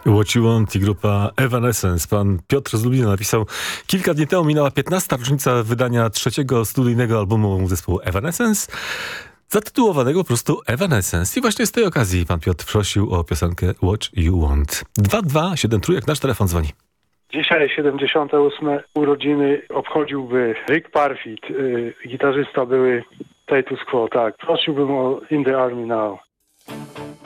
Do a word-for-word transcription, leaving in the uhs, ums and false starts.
What You Want i grupa Evanescence. Pan Piotr z Lublina napisał: kilka dni temu minęła piętnasta rocznica wydania trzeciego studyjnego albumu zespołu Evanescence, zatytułowanego po prostu Evanescence. I właśnie z tej okazji pan Piotr prosił o piosenkę What You Want. dwa dwa siedem trzy, jak nasz telefon dzwoni. Dzisiaj siedemdziesiąte ósme urodziny obchodziłby Rick Parfitt, yy, gitarzysta były Status Quo, tak. Prosiłbym o In the Army Now.